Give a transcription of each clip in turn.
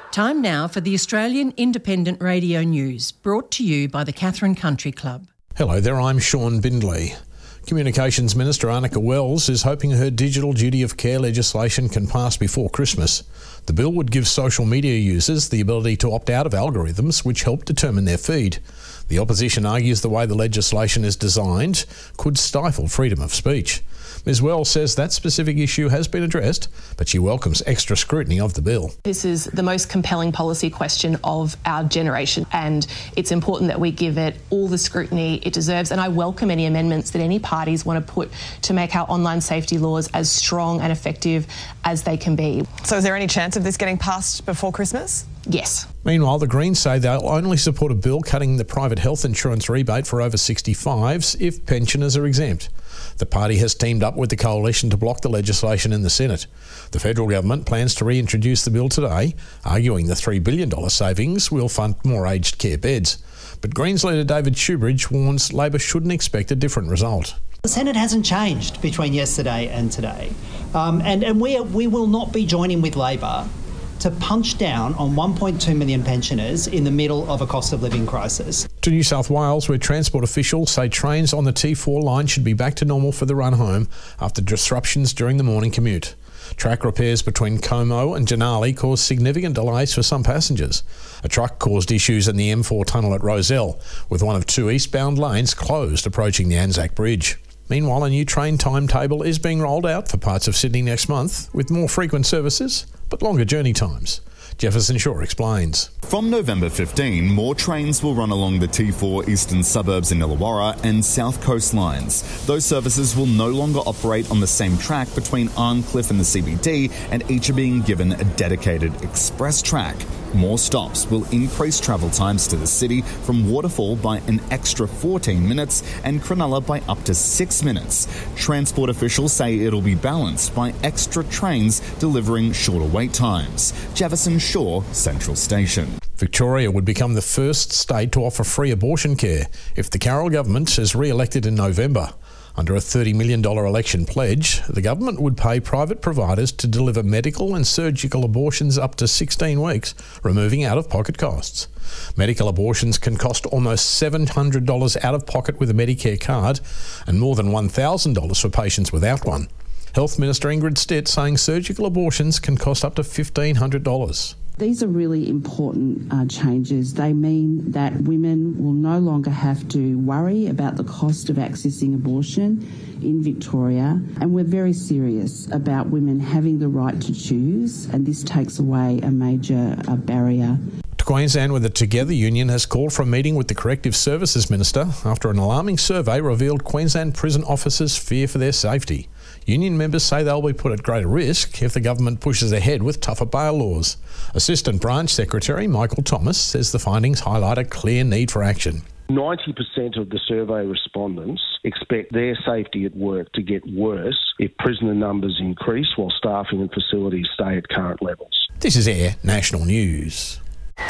Time now for the Australian Independent Radio News, brought to you by the Katherine Country Club. Hello there, I'm Sean Bindley. Communications Minister Anika Wells is hoping her digital duty of care legislation can pass before Christmas. The bill would give social media users the ability to opt out of algorithms which help determine their feed. The opposition argues the way the legislation is designed could stifle freedom of speech. Ms Wells says that specific issue has been addressed, but she welcomes extra scrutiny of the bill. This is the most compelling policy question of our generation, and it's important that we give it all the scrutiny it deserves, and I welcome any amendments that any parties want to put to make our online safety laws as strong and effective as they can be. So is there any chance of this getting passed before Christmas? Yes. Meanwhile, the Greens say they'll only support a bill cutting the private health insurance rebate for over 65s if pensioners are exempt. The party has teamed up with the coalition to block the legislation in the Senate. The federal government plans to reintroduce the bill today, arguing the $3 billion savings will fund more aged care beds. But Greens leader David Shoebridge warns Labor shouldn't expect a different result. The Senate hasn't changed between yesterday and today, and we will not be joining with Labor to punch down on 1.2 million pensioners in the middle of a cost of living crisis. To New South Wales, where transport officials say trains on the T4 line should be back to normal for the run home after disruptions during the morning commute. Track repairs between Como and Janali caused significant delays for some passengers. A truck caused issues in the M4 tunnel at Rozelle, with one of two eastbound lanes closed approaching the Anzac Bridge. Meanwhile, a new train timetable is being rolled out for parts of Sydney next month, with more frequent services but longer journey times. Jefferson Shaw explains. From November 15, more trains will run along the T4 eastern suburbs in Illawarra and South Coast lines. Those services will no longer operate on the same track between Arncliffe and the CBD, and each are being given a dedicated express track. More stops will increase travel times to the city from Waterfall by an extra 14 minutes and Cronulla by up to 6 minutes. Transport officials say it'll be balanced by extra trains delivering shorter wait times. Jefferson Shaw, Central Station. Victoria would become the first state to offer free abortion care if the Carroll government is re-elected in November. Under a $30 million election pledge, the government would pay private providers to deliver medical and surgical abortions up to 16 weeks, removing out-of-pocket costs. Medical abortions can cost almost $700 out-of-pocket with a Medicare card and more than $1,000 for patients without one. Health Minister Ingrid Stitt saying surgical abortions can cost up to $1,500. These are really important changes. They mean that women will no longer have to worry about the cost of accessing abortion in Victoria, and we're very serious about women having the right to choose, and this takes away a major barrier. To Queensland, where the Together Union has called for a meeting with the Corrective Services Minister after an alarming survey revealed Queensland prison officers fear for their safety. Union members say they'll be put at greater risk if the government pushes ahead with tougher bail laws. Assistant Branch Secretary Michael Thomas says the findings highlight a clear need for action. 90% of the survey respondents expect their safety at work to get worse if prisoner numbers increase while staffing and facilities stay at current levels. This is Air National News.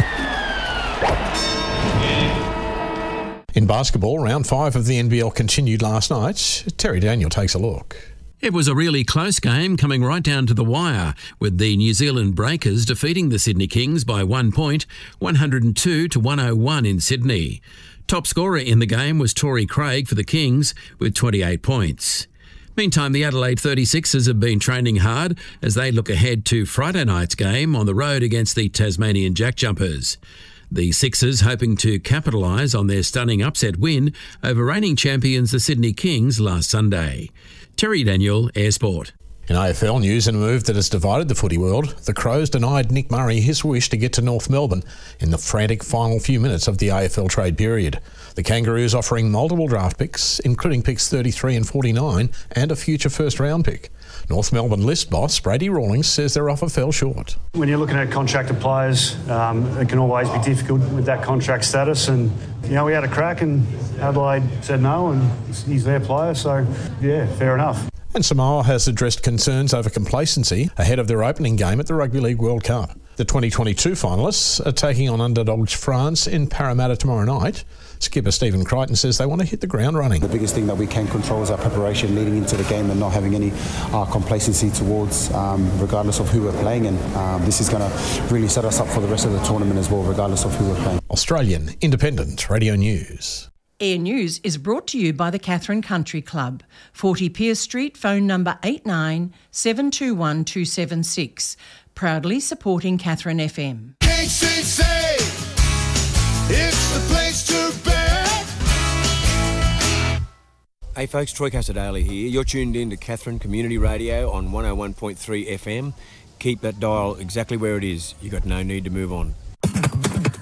In basketball, round 5 of the NBL continued last night. Terry Daniel takes a look. It was a really close game coming right down to the wire, with the New Zealand Breakers defeating the Sydney Kings by 1 point, 102-101 in Sydney. Top scorer in the game was Torrey Craig for the Kings with 28 points. Meantime, the Adelaide 36ers have been training hard as they look ahead to Friday night's game on the road against the Tasmanian Jack Jumpers. The Sixers hoping to capitalise on their stunning upset win over reigning champions the Sydney Kings last Sunday. Terry Daniel, Air Sport. In AFL news, in a move that has divided the footy world, the Crows denied Nick Murray his wish to get to North Melbourne in the frantic final few minutes of the AFL trade period. The Kangaroos offering multiple draft picks, including picks 33 and 49, and a future first-round pick. North Melbourne list boss Brady Rawlings says their offer fell short. When you're looking at contracted players, it can always be difficult with that contract status. And, we had a crack and Adelaide said no, and he's their player. So, yeah, fair enough. And Samoa has addressed concerns over complacency ahead of their opening game at the Rugby League World Cup. The 2022 finalists are taking on underdogs France in Parramatta tomorrow night. Skipper Stephen Crichton says they want to hit the ground running. The biggest thing that we can control is our preparation leading into the game and not having any complacency towards, regardless of who we're playing. And this is going to really set us up for the rest of the tournament as well, regardless of who we're playing. Australian Independent Radio News. Air News is brought to you by the Catherine Country Club, 40 Pearce Street, phone number 89 721 276. Proudly supporting Catherine FM. KCC, it's the place to be. Hey folks, Troy Casadale here. You're tuned in to Catherine Community Radio on 101.3 FM. Keep that dial exactly where it is. You've got no need to move on.